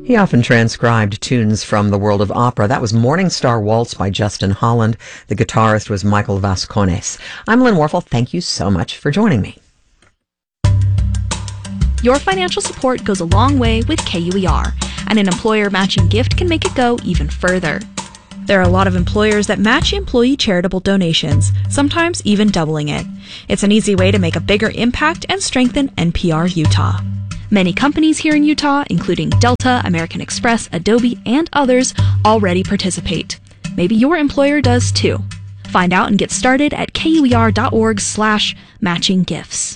He often transcribed tunes from the world of opera. That was Morning Star Waltz by Justin Holland. The guitarist was Michael Vascones. I'm Lynn Warfel. Thank you so much for joining me. Your financial support goes a long way with KUER, and an employer matching gift can make it go even further. There are a lot of employers that match employee charitable donations, sometimes even doubling it. It's an easy way to make a bigger impact and strengthen NPR Utah. Many companies here in Utah, including Delta, American Express, Adobe, and others, already participate. Maybe your employer does too. Find out and get started at kuer.org/matchinggifts.